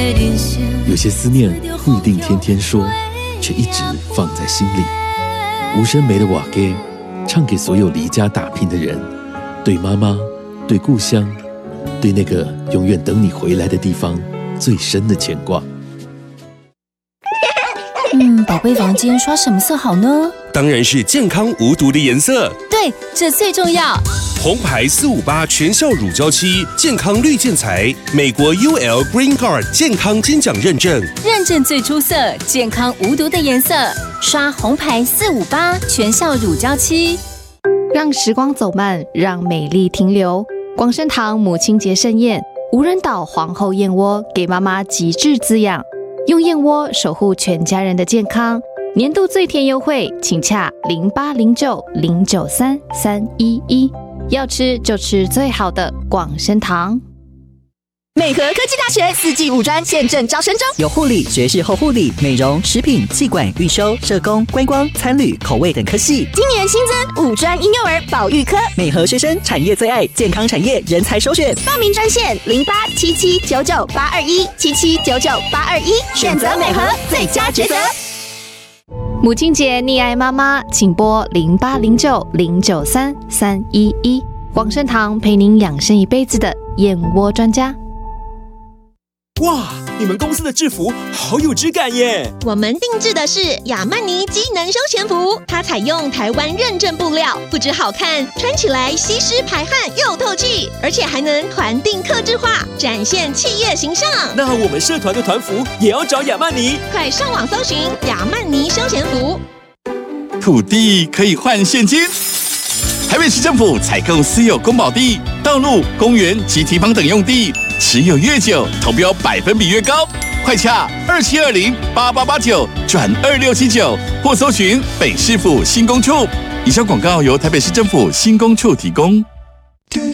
有些思念不一定天天说，却一直放在心里。无声梅的瓦给，唱给所有离家打拼的人，对妈妈，对故乡，对那个永远等你回来的地方最深的牵挂。 宝贝房间刷什么色好呢？ 当然是健康无毒的颜色。 对，这最重要。 红牌458全效乳胶漆，健康绿建材，美国 UL Green Guard 健康金奖认证， 认证最出色，健康无毒的颜色。刷红牌458全效乳胶漆， 让时光走慢，让美丽停留。广生堂母亲节盛宴，无人岛皇后燕窝给妈妈极致滋养，用燕窝守护全家人的健康。年度最甜优惠，请洽0809093311，要吃就吃最好的广生堂。 美和科技大学4技5专现正招生中， 有护理、学士后护理、美容、食品、企管、预收、社工、观光、餐旅、口味等科系。 今年新增5专婴幼儿保育科。 美和学生产业最爱，健康产业人才首选。 报名专线087799821777998221，选择美和最佳抉择。 母亲节溺爱妈妈，请拨0809093311，广生堂陪您养生一辈子的燕窝专家。 哇，你们公司的制服好有质感耶！ 我们定制的是亚曼尼机能休闲服，它采用台湾认证布料，不只好看，穿起来吸湿排汗又透气，而且还能团订客制化，展现企业形象。 那我们社团的团服也要找亚曼尼， 快上网搜寻亚曼尼休闲服。 土地可以换现金。台北市政府采购私有公保地、道路、公园及堤防等用地，持有越久，投标百分比越高。快洽27208889转2679，或搜寻北市府新工处。以上广告由台北市政府新工处提供。